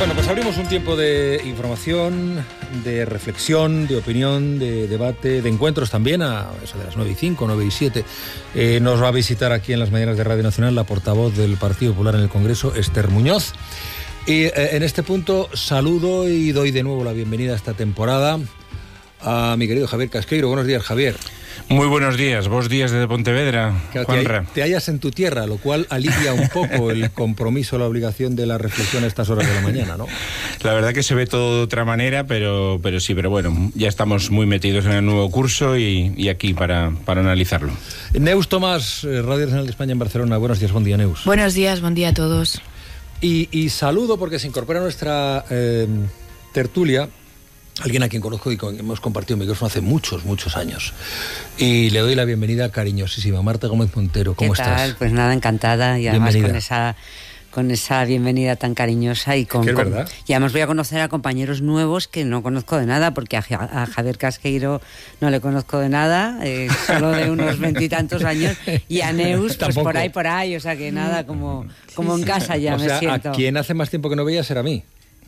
Bueno, pues abrimos un tiempo de información, de reflexión, de opinión, de debate, de encuentros también, a eso de las 9:05, 9:07. Nos va a visitar aquí en las mañanas de Radio Nacional la portavoz del Partido Popular en el Congreso, Esther Muñoz. Y en este punto saludo y doy de nuevo la bienvenida a esta temporada a mi querido Javier Casqueiro. Buenos días, Javier. Muy buenos días, vos días desde Pontevedra, Juanra. Te hallas en tu tierra, lo cual alivia un poco el compromiso, la obligación de la reflexión a estas horas de la mañana, ¿no? La verdad que se ve todo de otra manera, pero bueno, ya estamos muy metidos en el nuevo curso y aquí para analizarlo. Neus Tomás, Radio Nacional de España en Barcelona. Buenos días, buen día, Neus. Buenos días, buen día a todos. Y saludo porque se incorpora a nuestra tertulia alguien a quien conozco y con quien hemos compartido micrófono hace muchos, muchos años. Y le doy la bienvenida cariñosísima. Marta Gómez Montero, ¿cómo estás? ¿Qué tal? Pues nada, encantada. Y además con esa bienvenida tan cariñosa y y además voy a conocer a compañeros nuevos que no conozco de nada, porque a Javier Casqueiro no le conozco de nada, solo de unos 20 y tantos años, y a Neus pues por ahí, o sea que nada, como en casa ya me siento. A quien hace más tiempo que no veía será a mí.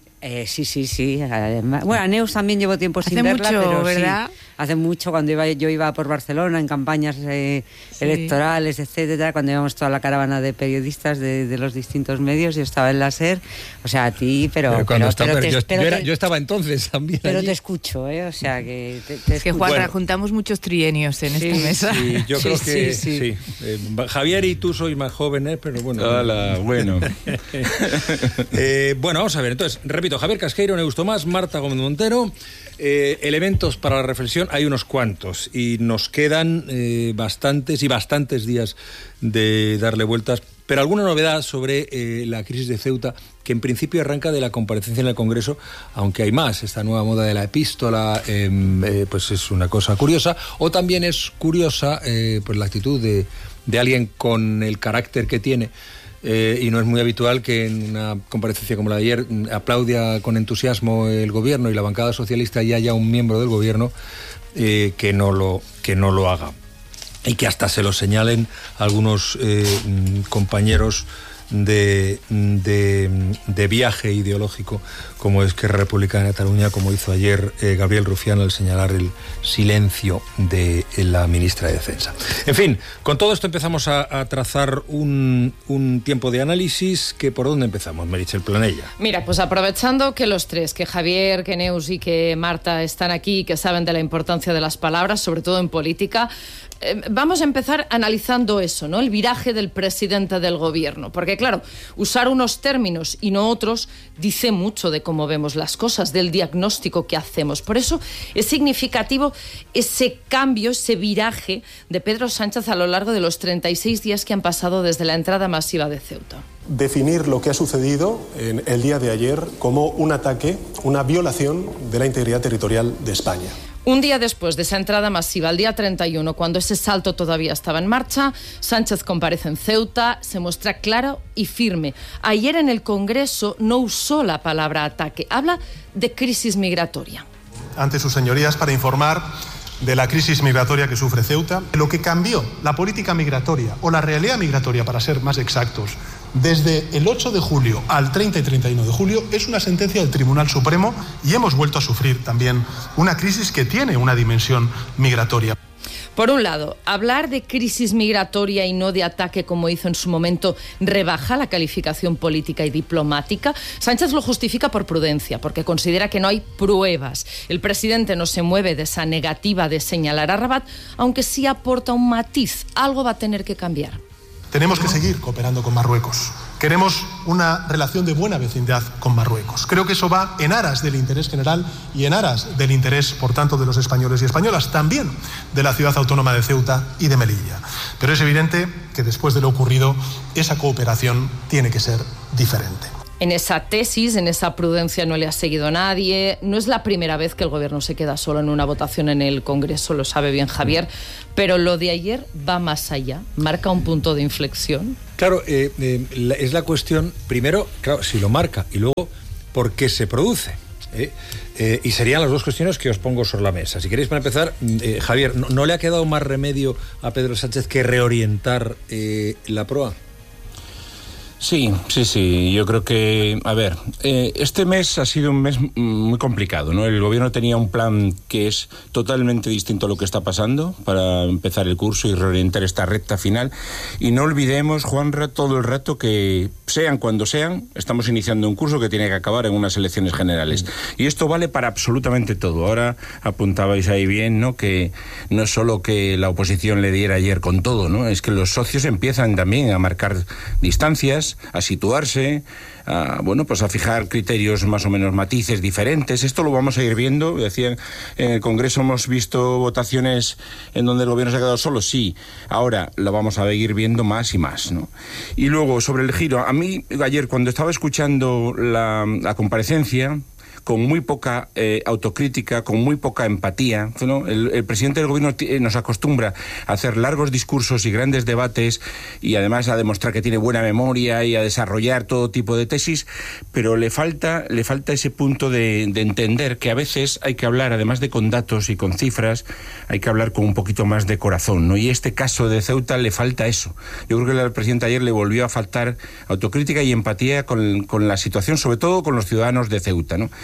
Sí. Además, bueno, a Neus también llevo tiempo sin verla, pero ¿verdad? Sí, hace mucho, cuando yo iba por Barcelona en campañas electorales, etcétera, cuando íbamos toda la caravana de periodistas de los distintos medios, yo estaba en la SER, o sea, a ti, yo estaba entonces también. Pero allí. te escucho, o sea, que es que Juanra, juntamos muchos trienios en esta mesa. Sí, yo creo que sí. Javier y tú sois más jóvenes, pero bueno. Hola, bueno. Bueno, vamos a ver, entonces, repito, Javier Casqueiro, Neus Tomás, Marta Gómez Montero. Elementos para la reflexión hay unos cuantos y nos quedan bastantes días de darle vueltas, pero alguna novedad sobre la crisis de Ceuta, que en principio arranca de la comparecencia en el Congreso, aunque hay más. Esta nueva moda de la epístola pues es una cosa curiosa, o también es curiosa pues la actitud de alguien con el carácter que tiene. Y no es muy habitual que en una comparecencia como la de ayer aplauda con entusiasmo el gobierno y la bancada socialista y haya un miembro del gobierno que no lo haga, y que hasta se lo señalen algunos compañeros de viaje ideológico, como es Esquerra Republicana de Cataluña, como hizo ayer Gabriel Rufián al señalar el silencio de la ministra de Defensa. En fin, con todo esto empezamos a trazar un tiempo de análisis. ¿Por dónde empezamos, Meritxell Planella? Mira, pues aprovechando que los tres, que Javier, que Neus y que Marta están aquí y que saben de la importancia de las palabras, sobre todo en política, vamos a empezar analizando eso, ¿no? El viraje del presidente del gobierno. Porque, claro, usar unos términos y no otros dice mucho de cómo vemos las cosas, del diagnóstico que hacemos. Por eso es significativo ese cambio, ese viraje de Pedro Sánchez a lo largo de los 36 días que han pasado desde la entrada masiva de Ceuta. Definir lo que ha sucedido en el día de ayer como un ataque, una violación de la integridad territorial de España. Un día después de esa entrada masiva, el día 31, cuando ese salto todavía estaba en marcha, Sánchez comparece en Ceuta, se muestra claro y firme. Ayer en el Congreso no usó la palabra ataque, habla de crisis migratoria. Ante sus señorías, para informar de la crisis migratoria que sufre Ceuta, lo que cambió la política migratoria, o la realidad migratoria para ser más exactos, desde el 8 de julio al 30 y 31 de julio es una sentencia del Tribunal Supremo, y hemos vuelto a sufrir también una crisis que tiene una dimensión migratoria. Por un lado, hablar de crisis migratoria y no de ataque, como hizo en su momento, rebaja la calificación política y diplomática. Sánchez lo justifica por prudencia, porque considera que no hay pruebas. El presidente no se mueve de esa negativa de señalar a Rabat, aunque sí aporta un matiz. Algo va a tener que cambiar. Tenemos que seguir cooperando con Marruecos. Queremos una relación de buena vecindad con Marruecos. Creo que eso va en aras del interés general y en aras del interés, por tanto, de los españoles y españolas, también de la ciudad autónoma de Ceuta y de Melilla. Pero es evidente que después de lo ocurrido, esa cooperación tiene que ser diferente. En esa tesis, en esa prudencia no le ha seguido nadie. No es la primera vez que el gobierno se queda solo en una votación en el Congreso, lo sabe bien Javier, pero lo de ayer va más allá, marca un punto de inflexión. Claro, es la cuestión, primero, claro, si lo marca, y luego, ¿por qué se produce? Y serían las dos cuestiones que os pongo sobre la mesa. Si queréis, para empezar, Javier, ¿no le ha quedado más remedio a Pedro Sánchez que reorientar la proa? Sí. Yo creo que, a ver, este mes ha sido un mes muy complicado, ¿no? El gobierno tenía un plan que es totalmente distinto a lo que está pasando para empezar el curso y reorientar esta recta final. Y no olvidemos, Juanra, todo el rato que, sean cuando sean, estamos iniciando un curso que tiene que acabar en unas elecciones generales. Y esto vale para absolutamente todo. Ahora apuntabais ahí bien, ¿no? Que no es solo que la oposición le diera ayer con todo, ¿no? Es que los socios empiezan también a marcar distancias, a situarse, a fijar criterios más o menos matices diferentes. Esto lo vamos a ir viendo. Decían, en el Congreso hemos visto votaciones en donde el gobierno se ha quedado solo, sí. Ahora lo vamos a ir viendo más y más, ¿no? Y luego, sobre el giro, a mí ayer cuando estaba escuchando la comparecencia, con muy poca autocrítica, con muy poca empatía, ¿no? El presidente del gobierno nos acostumbra a hacer largos discursos y grandes debates y además a demostrar que tiene buena memoria y a desarrollar todo tipo de tesis, pero le falta ese punto de entender que a veces hay que hablar, además de con datos y con cifras, hay que hablar con un poquito más de corazón, ¿no? Y este caso de Ceuta le falta eso. Yo creo que al presidente ayer le volvió a faltar autocrítica y empatía con la situación, sobre todo con los ciudadanos de Ceuta, ¿no?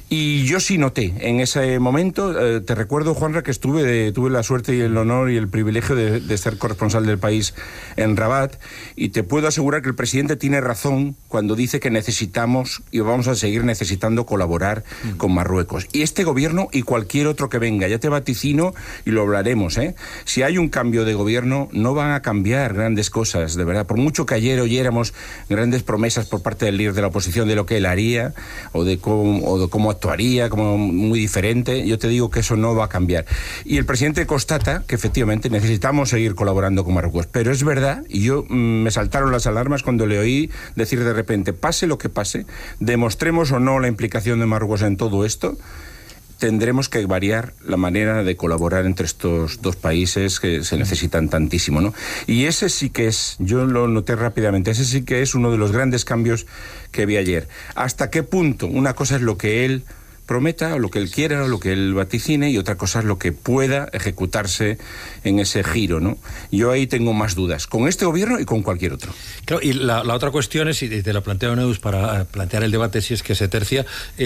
Y yo sí noté en ese momento, te recuerdo, Juanra, que tuve la suerte y el honor y el privilegio de ser corresponsal del país en Rabat, y te puedo asegurar que el presidente tiene razón cuando dice que necesitamos y vamos a seguir necesitando colaborar con Marruecos. Y este gobierno y cualquier otro que venga, ya te vaticino y lo hablaremos, ¿eh? Si hay un cambio de gobierno, no van a cambiar grandes cosas, de verdad. Por mucho que ayer oyéramos grandes promesas por parte del líder de la oposición de lo que él haría o de cómo actuaría, como muy diferente, yo te digo que eso no va a cambiar. Y el presidente constata que efectivamente necesitamos seguir colaborando con Marruecos, pero es verdad, y yo me saltaron las alarmas cuando le oí decir de repente, pase lo que pase, demostremos o no la implicación de Marruecos en todo esto, tendremos que variar la manera de colaborar entre estos dos países que se necesitan tantísimo, ¿no? Y ese sí que es, yo lo noté rápidamente, ese sí que es uno de los grandes cambios que vi ayer. ¿Hasta qué punto? Una cosa es lo que él prometa, o lo que él quiera, o lo que él vaticine, y otra cosa es lo que pueda ejecutarse en ese giro, ¿no? Yo ahí tengo más dudas, con este gobierno y con cualquier otro. Claro, y la otra cuestión es, y te la planteo, Neus, para plantear el debate si es que se tercia,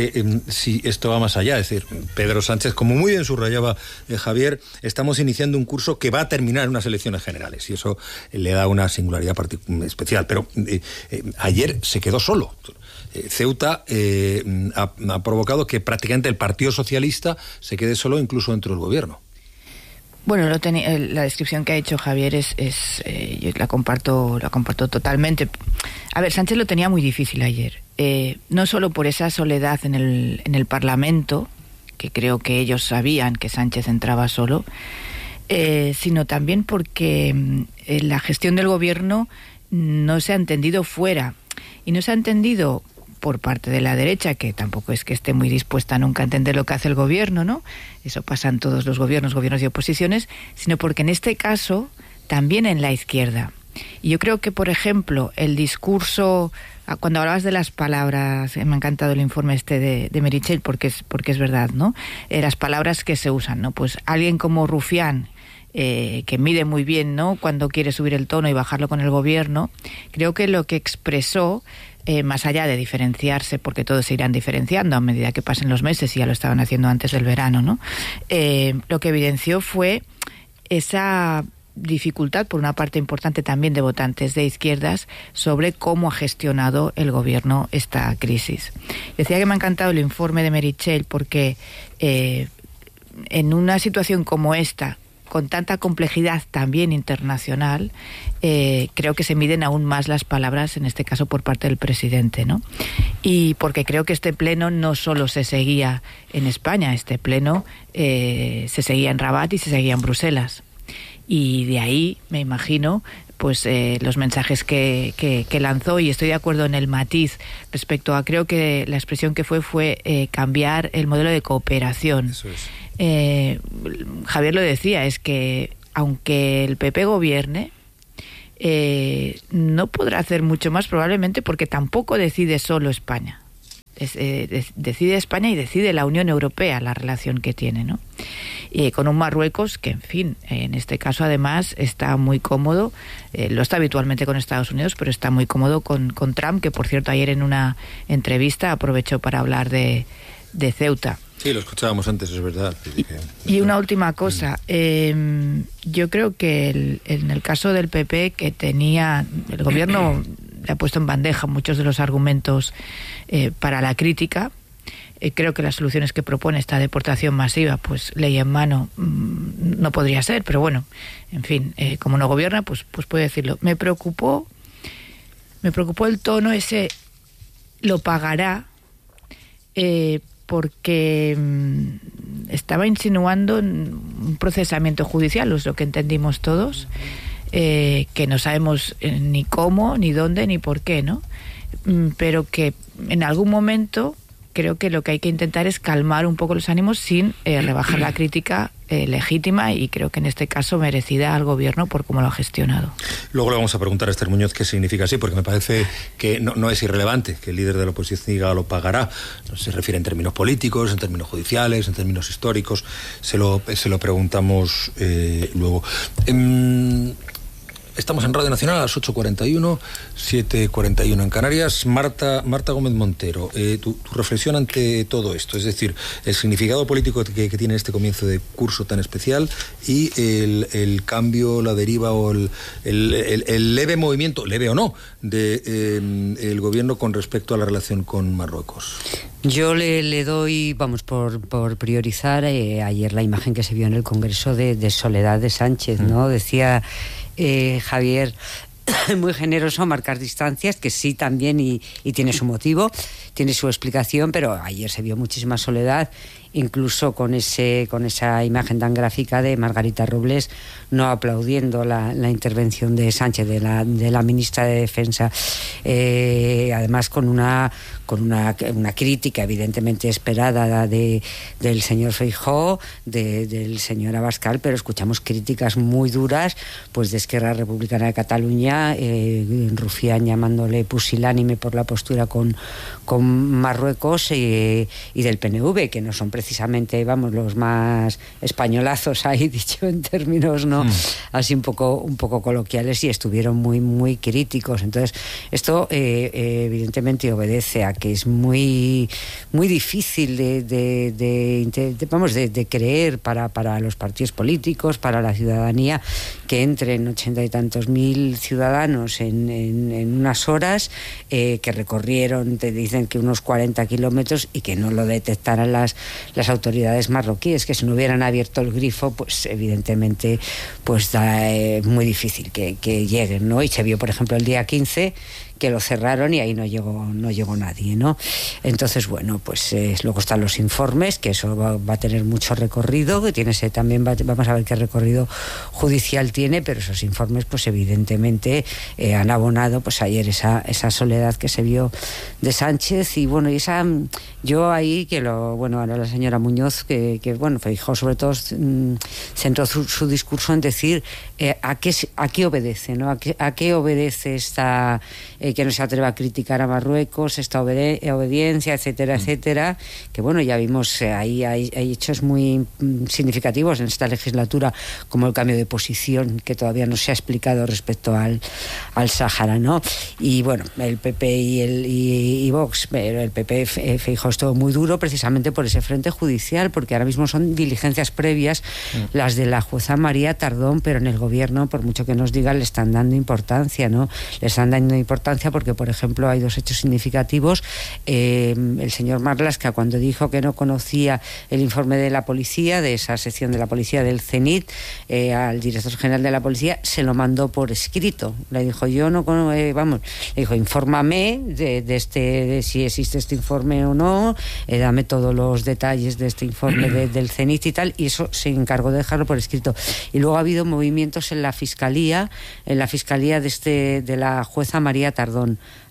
si esto va más allá. Es decir, Pedro Sánchez, como muy bien subrayaba Javier, estamos iniciando un curso que va a terminar en unas elecciones generales, y eso le da una singularidad especial, pero ayer se quedó solo. Ceuta ha provocado que prácticamente el Partido Socialista se quede solo incluso dentro del gobierno. Bueno, la descripción que ha hecho Javier yo la comparto totalmente. A ver, Sánchez lo tenía muy difícil ayer, no solo por esa soledad en el Parlamento, que creo que ellos sabían que Sánchez entraba solo, sino también porque la gestión del gobierno no se ha entendido fuera, y no se ha entendido por parte de la derecha, que tampoco es que esté muy dispuesta nunca a entender lo que hace el gobierno, ¿no? Eso pasa en todos los gobiernos y oposiciones, sino porque en este caso también en la izquierda. Y yo creo que, por ejemplo, el discurso, cuando hablabas de las palabras, me ha encantado el informe de Meritxell, porque es verdad, ¿no? Las palabras que se usan, ¿no? Pues alguien como Rufián, que mide muy bien, ¿no?, cuando quiere subir el tono y bajarlo con el gobierno, creo que lo que expresó, más allá de diferenciarse, porque todos se irán diferenciando a medida que pasen los meses, y ya lo estaban haciendo antes del verano, ¿no? Lo que evidenció fue esa dificultad por una parte importante también de votantes de izquierdas sobre cómo ha gestionado el gobierno esta crisis. Decía que me ha encantado el informe de Meritxell porque en una situación como esta, con tanta complejidad también internacional, creo que se miden aún más las palabras, en este caso por parte del presidente, ¿no? Y porque creo que este pleno no solo se seguía en España, este pleno se seguía en Rabat y se seguía en Bruselas. Y de ahí, me imagino, pues los mensajes que lanzó, y estoy de acuerdo en el matiz respecto a, creo que la expresión que fue cambiar el modelo de cooperación. Eso es. Javier lo decía, es que aunque el PP gobierne, no podrá hacer mucho más probablemente, porque tampoco decide solo España. Decide España y decide la Unión Europea la relación que tiene, ¿no? con un Marruecos que, en fin, en este caso además está muy cómodo, lo está habitualmente con Estados Unidos, pero está muy cómodo con Trump, que por cierto ayer en una entrevista aprovechó para hablar de Ceuta. Sí, lo escuchábamos antes, es verdad. Y una última cosa, yo creo que en el caso del PP, que tenía, el gobierno le ha puesto en bandeja muchos de los argumentos para la crítica. Creo que las soluciones que propone esta deportación masiva, pues ley en mano, no podría ser, pero bueno, en fin, como no gobierna, pues puede decirlo. Me preocupó el tono ese, lo pagará, porque estaba insinuando un procesamiento judicial, es lo que entendimos todos, que no sabemos ni cómo, ni dónde, ni por qué, ¿no? Pero que en algún momento creo que lo que hay que intentar es calmar un poco los ánimos sin rebajar la crítica legítima y creo que en este caso merecida al gobierno por cómo lo ha gestionado. Luego le vamos a preguntar a Esther Muñoz qué significa así, porque me parece que no es irrelevante que el líder de la oposición diga lo pagará. No se refiere en términos políticos, en términos judiciales, en términos históricos. Se lo preguntamos luego. Estamos en Radio Nacional a las 8:41, 7:41 en Canarias. Marta Gómez Montero, tu reflexión ante todo esto, es decir, el significado político que tiene este comienzo de curso tan especial y el cambio, la deriva o el leve movimiento, leve o no, el gobierno con respecto a la relación con Marruecos. Yo le doy, por priorizar ayer la imagen que se vio en el Congreso de Soledad de Sánchez, ¿no? Decía Javier, muy generoso marcar distancias, que sí también y tiene su motivo, tiene su explicación, pero ayer se vio muchísima soledad, incluso con esa imagen tan gráfica de Margarita Robles no aplaudiendo la intervención de Sánchez, de la ministra de Defensa, además con una crítica evidentemente esperada del señor Feijóo, del señor Abascal, pero escuchamos críticas muy duras pues de Esquerra Republicana de Cataluña, Rufián llamándole pusilánime por la postura con Marruecos, y del PNV, que no son precisamente los más españolazos ahí, dicho en términos así un poco coloquiales, y estuvieron muy muy críticos. Entonces esto evidentemente obedece a que es muy muy difícil de creer para los partidos políticos, para la ciudadanía, que entren 80 y tantos mil ciudadanos en unas horas, que recorrieron, te dicen que unos 40 kilómetros, y que no lo detectaran las autoridades marroquíes, que si no hubieran abierto el grifo, pues evidentemente pues es muy difícil que lleguen, ¿no? Y se vio, por ejemplo, el día 15 que lo cerraron y ahí no llegó nadie, ¿no? Entonces, bueno, pues luego están los informes, que eso va a tener mucho recorrido, que tiene también vamos a ver qué recorrido judicial tiene, pero esos informes pues evidentemente han abonado pues ayer esa soledad que se vio de Sánchez. Y bueno, yo ahí ahora la señora Muñoz, que Feijóo sobre todo centró su discurso en decir a qué obedece, ¿no? A qué obedece esta que no se atreva a criticar a Marruecos, esta obediencia, etcétera, etcétera, que bueno, ya vimos ahí hay hechos muy significativos en esta legislatura, como el cambio de posición que todavía no se ha explicado respecto al Sáhara, ¿no? Y bueno, el PP y Vox, pero el PP Feijóo estuvo muy duro precisamente por ese frente judicial, porque ahora mismo son diligencias previas las de la jueza María Tardón, pero en el gobierno, por mucho que nos digan, le están dando importancia, ¿no? Le están dando importancia porque, por ejemplo, hay dos hechos significativos. El señor Marlaska, cuando dijo que no conocía el informe de la policía, de esa sección de la policía del CENIT, al director general de la policía, se lo mandó por escrito. Le dijo, le dijo, infórmame de si existe este informe o no, dame todos los detalles de este informe del CENIT y tal, y eso se encargó de dejarlo por escrito. Y luego ha habido movimientos en la fiscalía de la jueza María Tardón.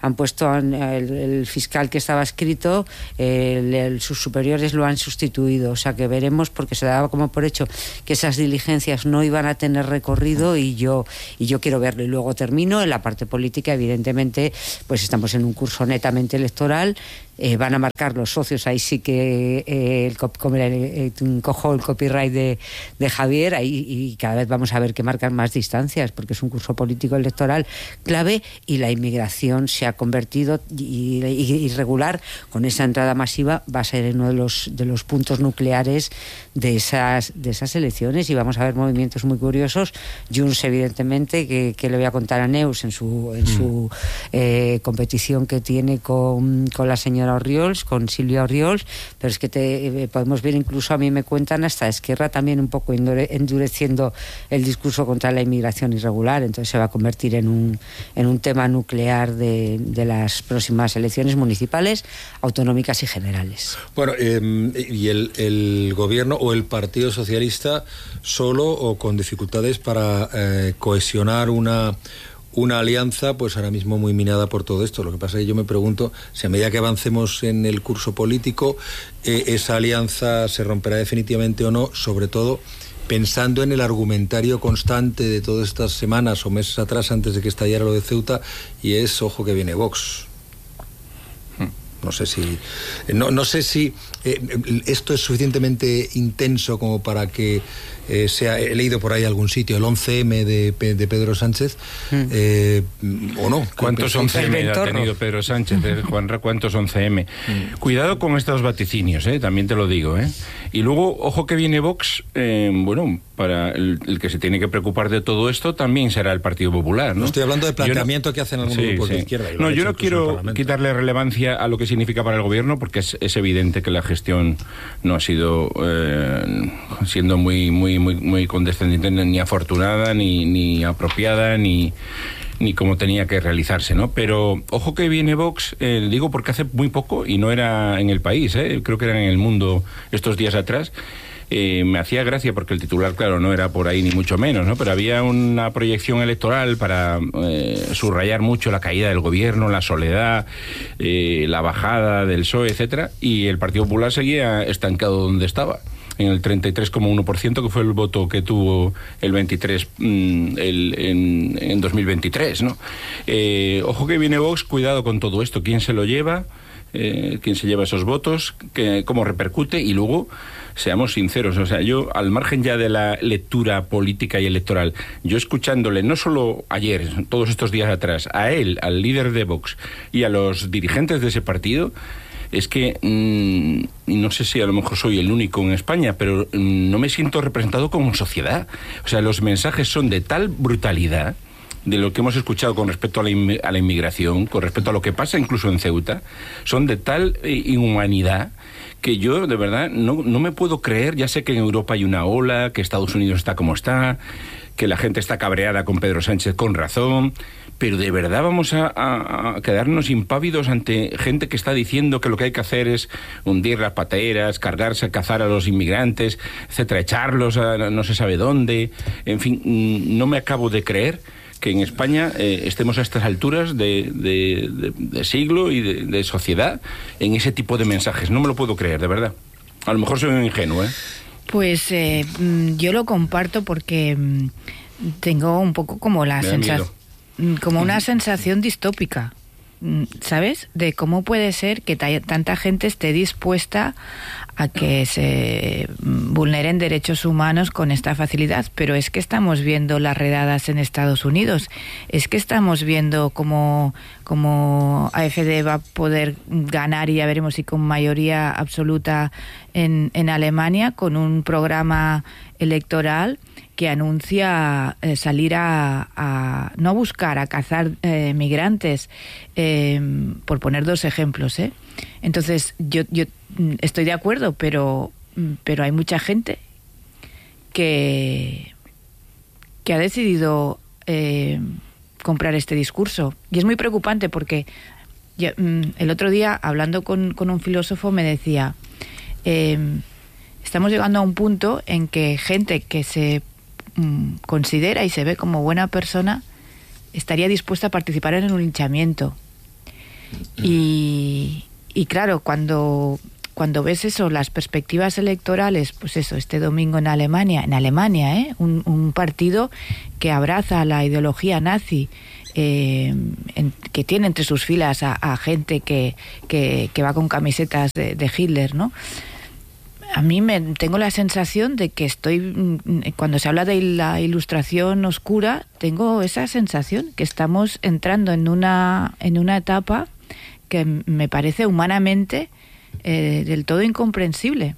han puesto el fiscal que estaba escrito, sus superiores lo han sustituido, o sea que veremos, porque se daba como por hecho que esas diligencias no iban a tener recorrido, y yo quiero verlo. Y luego termino en la parte política. Evidentemente, pues estamos en un curso netamente electoral. Van a marcar los socios, ahí sí que cojo el copyright de Javier, ahí, y cada vez vamos a ver que marcan más distancias, porque es un curso político electoral clave, y la inmigración se ha convertido, irregular, con esa entrada masiva, va a ser uno de los puntos nucleares de esas elecciones, y vamos a ver movimientos muy curiosos. Junts, evidentemente, que le voy a contar a Neus en su competición que tiene con la señora Orriols, con Silvia Orriols, pero es que podemos ver, incluso a mí me cuentan, hasta Esquerra también un poco endureciendo el discurso contra la inmigración irregular. Entonces se va a convertir en un tema nuclear de las próximas elecciones municipales, autonómicas y generales. Bueno, ¿y el gobierno o el Partido Socialista solo o con dificultades para cohesionar una alianza, pues ahora mismo muy minada por todo esto? Lo que pasa es que yo me pregunto si a medida que avancemos en el curso político, esa alianza se romperá definitivamente o no, sobre todo pensando en el argumentario constante de todas estas semanas o meses atrás, antes de que estallara lo de Ceuta, y es, ojo que viene Vox. No sé si esto es suficientemente intenso como para que he leído por ahí algún sitio, el 11M de Pedro Sánchez, o no. ¿Cuántos 11M ha tenido Pedro Sánchez, Juanra? ¿Cuántos 11M? Cuidado con estos vaticinios, también te lo digo. Y luego, ojo que viene Vox, bueno, para el que se tiene que preocupar de todo esto también será el Partido Popular, ¿no? No estoy hablando de planteamiento que hacen algunos grupos de izquierda. No, yo no quiero quitarle relevancia a lo que significa para el gobierno, porque es evidente que la gestión no ha sido siendo muy condescendiente, ni afortunada, ni apropiada, ni como tenía que realizarse, ¿no? Pero ojo que viene Vox, digo porque hace muy poco, y no era en El País, creo que era en El Mundo estos días atrás. Me hacía gracia porque el titular, claro, no era por ahí ni mucho menos, ¿no? Pero había una proyección electoral para subrayar mucho la caída del gobierno, la soledad, la bajada del PSOE, etcétera, y el Partido Popular seguía estancado donde estaba, en el 33,1%, que fue el voto que tuvo el 23 en 2023, ¿no? Ojo que viene Vox, cuidado con todo esto, quién se lo lleva, quién se lleva esos votos, cómo repercute, y luego seamos sinceros, o sea, yo, al margen ya de la lectura política y electoral, yo escuchándole, no solo ayer, todos estos días atrás, a él, al líder de Vox y a los dirigentes de ese partido, es que no sé si a lo mejor soy el único en España, pero no me siento representado como sociedad. O sea, los mensajes son de tal brutalidad de lo que hemos escuchado con respecto a la inmigración, con respecto a lo que pasa incluso en Ceuta, son de tal inhumanidad que yo, de verdad, no me puedo creer. Ya sé que en Europa hay una ola, que Estados Unidos está como está, que la gente está cabreada con Pedro Sánchez con razón, pero de verdad vamos a quedarnos impávidos ante gente que está diciendo que lo que hay que hacer es hundir las pateras, cargarse, cazar a los inmigrantes, etcétera, echarlos a no se sabe dónde. En fin, no me acabo de creer que en España estemos a estas alturas de siglo y de sociedad en ese tipo de mensajes. No me lo puedo creer, de verdad. A lo mejor soy un ingenuo, Pues yo lo comparto porque tengo un poco como la sensación, como una sensación distópica, ¿sabes? De cómo puede ser que tanta gente esté dispuesta a que se vulneren derechos humanos con esta facilidad. Pero es que estamos viendo las redadas en Estados Unidos, es que estamos viendo cómo AfD va a poder ganar, y ya veremos si con mayoría absoluta en Alemania, con un programa electoral que anuncia salir a no buscar, a cazar migrantes, por poner dos ejemplos, Entonces yo estoy de acuerdo, pero hay mucha gente que ha decidido comprar este discurso, y es muy preocupante porque yo, el otro día, hablando con un filósofo, me decía, estamos llegando a un punto en que gente que se considera y se ve como buena persona estaría dispuesta a participar en un linchamiento. Y claro, cuando ves eso, las perspectivas electorales, pues eso, este domingo en Alemania, un partido que abraza la ideología nazi, que tiene entre sus filas a gente que va con camisetas de Hitler, ¿no? A mí tengo la sensación de que cuando se habla de la ilustración oscura, tengo esa sensación que estamos entrando en una etapa que me parece humanamente del todo incomprensible.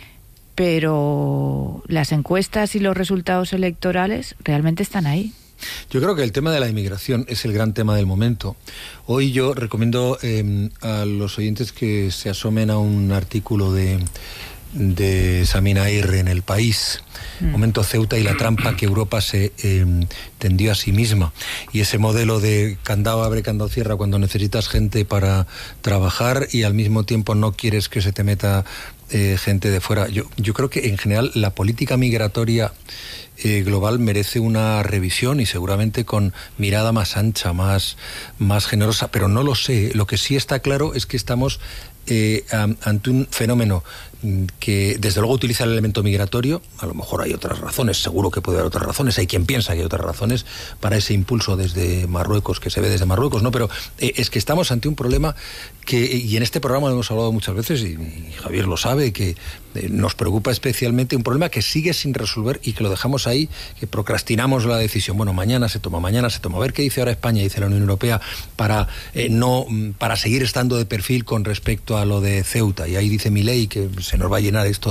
Pero las encuestas y los resultados electorales realmente están ahí. Yo creo que el tema de la inmigración es el gran tema del momento. Hoy yo recomiendo a los oyentes que se asomen a un artículo de Samina Aguirre en El País, Momento Ceuta y la trampa que Europa se tendió a sí misma, y ese modelo de candado abre, candado cierra cuando necesitas gente para trabajar y al mismo tiempo no quieres que se te meta gente de fuera. Yo creo que en general la política migratoria global merece una revisión y seguramente con mirada más ancha, más generosa, pero no lo sé. Lo que sí está claro es que estamos ante un fenómeno que desde luego utiliza el elemento migratorio. A lo mejor hay otras razones, seguro que puede haber otras razones, hay quien piensa que hay otras razones para ese impulso desde Marruecos, que se ve desde Marruecos, ¿no? Pero es que estamos ante un problema y en este programa lo hemos hablado muchas veces, y Javier lo sabe, que nos preocupa especialmente un problema que sigue sin resolver y que lo dejamos ahí, que procrastinamos la decisión. Bueno, mañana se toma. A ver qué dice ahora España, dice la Unión Europea, para seguir estando de perfil con respecto a lo de Ceuta. Y ahí dice Milei que se nos va a llenar esto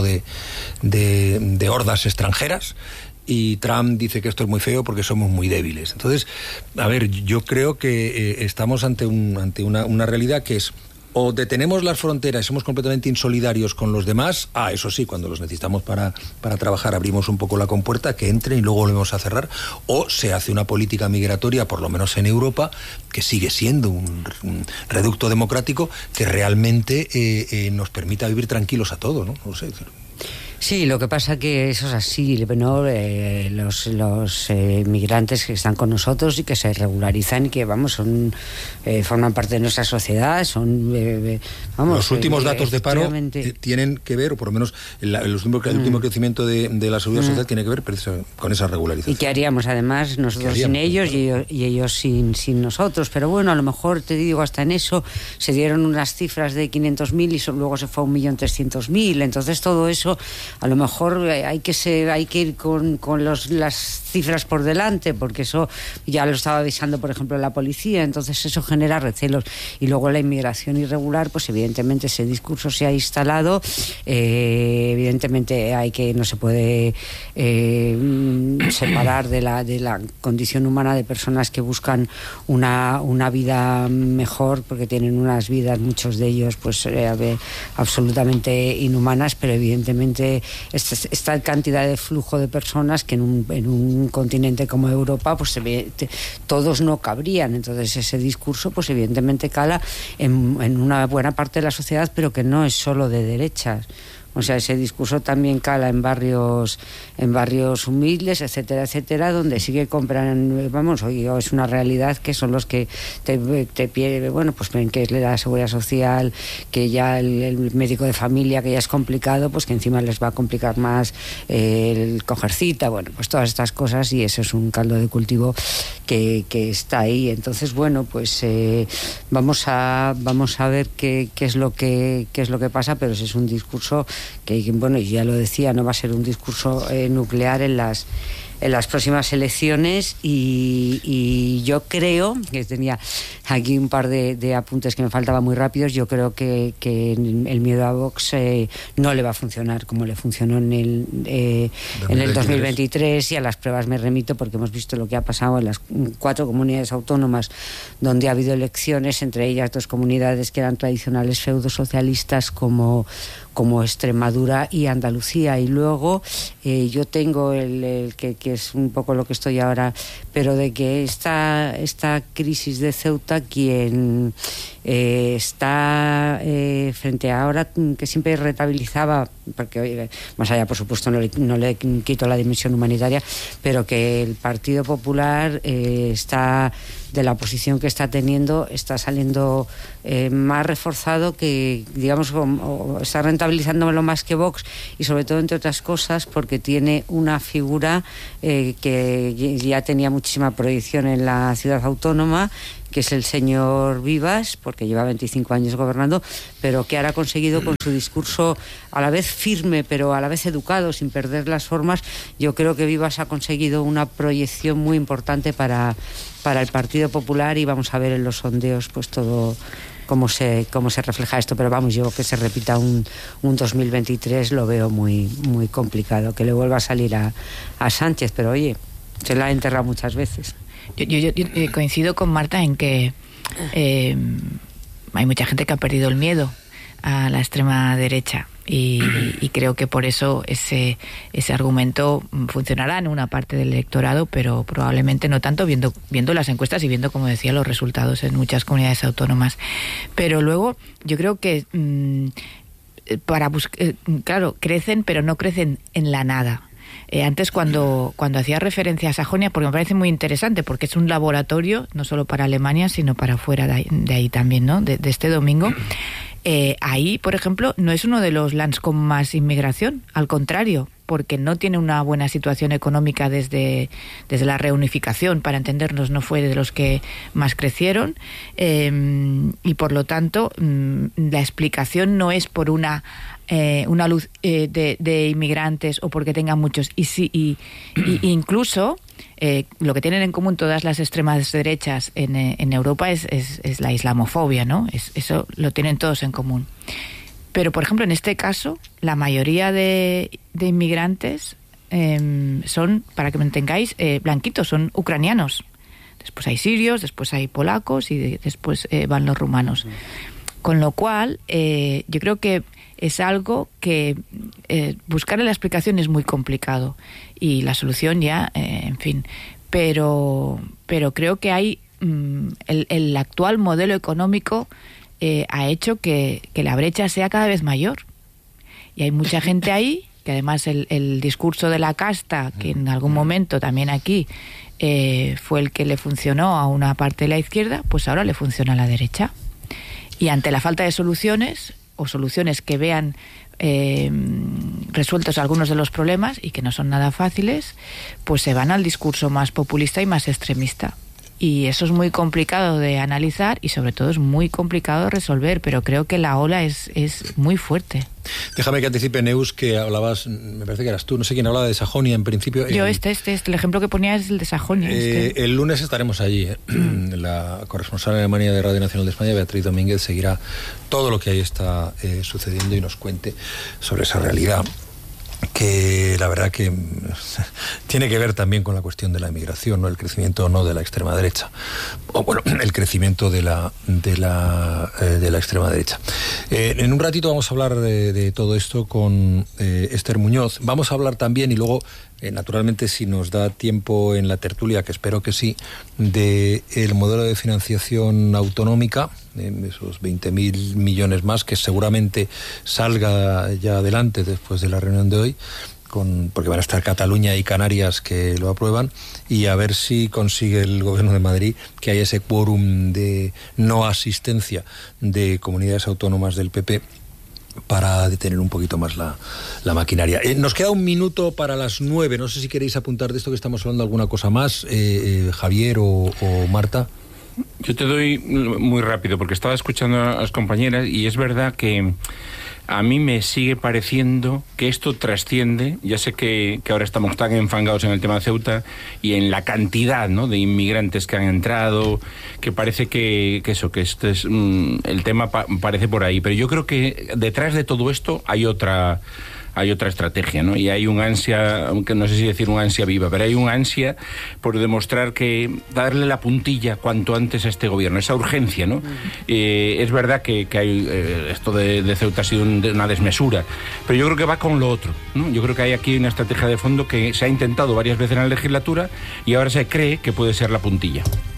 de hordas extranjeras. Y Trump dice que esto es muy feo porque somos muy débiles. Entonces, a ver, yo creo que estamos ante una realidad que es: o detenemos las fronteras y somos completamente insolidarios con los demás, eso sí, cuando los necesitamos para trabajar abrimos un poco la compuerta, que entren y luego volvemos a cerrar, o se hace una política migratoria, por lo menos en Europa, que sigue siendo un reducto democrático que realmente nos permita vivir tranquilos a todos, ¿no? No sé. Sí, lo que pasa que eso es así, ¿no? Los migrantes que están con nosotros y que se regularizan y que, forman parte de nuestra sociedad, los últimos datos de paro tienen que ver, o por lo menos el último crecimiento de la seguridad social tiene que ver con esa regularización. ¿Y qué haríamos además nosotros sin ellos y ellos sin nosotros? Pero bueno, a lo mejor, te digo, hasta en eso se dieron unas cifras de 500.000 y luego se fue a 1.300.000, entonces todo eso a lo mejor hay que ir con las cifras por delante, porque eso ya lo estaba avisando, por ejemplo, la policía, entonces eso genera recelos. Y luego la inmigración irregular, pues evidentemente ese discurso se ha instalado, evidentemente no se puede separar de la condición humana de personas que buscan una vida mejor, porque tienen unas vidas, muchos de ellos, pues absolutamente inhumanas, pero evidentemente esta cantidad de flujo de personas que en un continente como Europa, pues todos no cabrían. Entonces ese discurso, pues evidentemente cala en una buena parte de la sociedad, pero que no es solo de derechas. O sea, ese discurso también cala en barrios humildes, etcétera, etcétera, donde sí que compran, es una realidad que son los que te piden, pues ven que es la seguridad social, que ya el médico de familia, que ya es complicado, pues que encima les va a complicar más el coger cita, pues todas estas cosas, y eso es un caldo de cultivo que está ahí. Entonces, pues vamos a ver qué es lo que pasa, pero ese es un discurso que, ya lo decía, no va a ser un discurso nuclear en las próximas elecciones, y yo creo que tenía aquí un par de apuntes que me faltaban muy rápidos. Yo creo que el miedo a Vox no le va a funcionar como le funcionó en el 2023, y a las pruebas me remito porque hemos visto lo que ha pasado en las 4 comunidades autónomas donde ha habido elecciones, entre ellas 2 comunidades que eran tradicionales feudosocialistas como Extremadura y Andalucía. Y luego yo tengo el que es un poco lo que estoy ahora, pero de que esta crisis de Ceuta, quien está frente a ahora, que siempre retabilizaba, porque más allá, por supuesto, no le quito la dimensión humanitaria, pero que el Partido Popular está la posición que está teniendo, está saliendo más reforzado que, digamos, o está rentabilizándolo más que Vox, y sobre todo, entre otras cosas, porque tiene una figura que ya tenía muchísima proyección en la ciudad autónoma, que es el señor Vivas, porque lleva 25 años gobernando, pero que ahora ha conseguido, con su discurso a la vez firme pero a la vez educado, sin perder las formas, yo creo que Vivas ha conseguido una proyección muy importante para el Partido Popular, y vamos a ver en los sondeos pues todo cómo se refleja esto. Pero vamos, yo que se repita un 2023 lo veo muy, muy complicado, que le vuelva a salir a Sánchez, pero oye, se la ha enterrado muchas veces. Yo coincido con Marta en que hay mucha gente que ha perdido el miedo a la extrema derecha, y creo que por eso ese argumento funcionará en una parte del electorado, pero probablemente no tanto, viendo las encuestas y viendo, como decía, los resultados en muchas comunidades autónomas. Pero luego yo creo que claro, crecen, pero no crecen en la nada. Antes, cuando hacía referencia a Sajonia, porque me parece muy interesante, porque es un laboratorio no solo para Alemania, sino para fuera de ahí también, ¿no? De este domingo. Ahí, por ejemplo, no es uno de los lands con más inmigración, al contrario, porque no tiene una buena situación económica desde la reunificación, para entendernos, no fue de los que más crecieron, y por lo tanto la explicación no es por una luz de inmigrantes o porque tengan muchos, y incluso lo que tienen en común todas las extremas derechas en Europa es la islamofobia, ¿no? Eso lo tienen todos en común. Pero, por ejemplo, en este caso, la mayoría de inmigrantes son, para que me entendáis, blanquitos, son ucranianos. Después hay sirios, después hay polacos y después van los rumanos. Con lo cual, yo creo que es algo que buscarle la explicación es muy complicado, y la solución ya, en fin. Pero creo que hay el actual modelo económico ha hecho que la brecha sea cada vez mayor, y hay mucha gente ahí que, además, el discurso de la casta, que en algún momento también aquí fue el que le funcionó a una parte de la izquierda, pues ahora le funciona a la derecha. Y ante la falta de soluciones, o soluciones que vean resueltos algunos de los problemas, y que no son nada fáciles, pues se van al discurso más populista y más extremista. Y eso es muy complicado de analizar, y sobre todo es muy complicado de resolver, pero creo que la ola es muy fuerte. Déjame que anticipe, Neus, que hablabas, me parece que eras tú, no sé quién hablaba de Sajonia en principio. Yo el ejemplo que ponía es el de Sajonia. El lunes estaremos allí. La corresponsal en Alemania de Radio Nacional de España, Beatriz Domínguez, seguirá todo lo que ahí está sucediendo y nos cuente sobre esa realidad, que la verdad que tiene que ver también con la cuestión de la inmigración, ¿no? El crecimiento o no de la extrema derecha, o bueno, el crecimiento de la extrema derecha. En un ratito vamos a hablar de todo esto con Esther Muñoz. Vamos a hablar también, y luego naturalmente, si nos da tiempo en la tertulia, que espero que sí, del modelo de financiación autonómica, esos 20.000 millones más, que seguramente salga ya adelante después de la reunión de hoy, porque van a estar Cataluña y Canarias que lo aprueban, y a ver si consigue el Gobierno de Madrid que haya ese quórum de no asistencia de comunidades autónomas del PP para detener un poquito más la maquinaria. Nos queda un minuto para las 9. No sé si queréis apuntar de esto que estamos hablando alguna cosa más, Javier o Marta. Yo te doy muy rápido, porque estaba escuchando a las compañeras, y es verdad que a mí me sigue pareciendo que esto trasciende. Ya sé que ahora estamos tan enfangados en el tema de Ceuta y en la cantidad, ¿no?, de inmigrantes que han entrado, que parece que este es el tema parece por ahí. Pero yo creo que detrás de todo esto hay otra estrategia, ¿no? Y hay un ansia, aunque no sé si decir un ansia viva, pero hay un ansia por demostrar que darle la puntilla cuanto antes a este gobierno, esa urgencia, ¿no? Es verdad que hay esto de Ceuta ha sido una desmesura, pero yo creo que va con lo otro, ¿no? Yo creo que hay aquí una estrategia de fondo que se ha intentado varias veces en la legislatura y ahora se cree que puede ser la puntilla.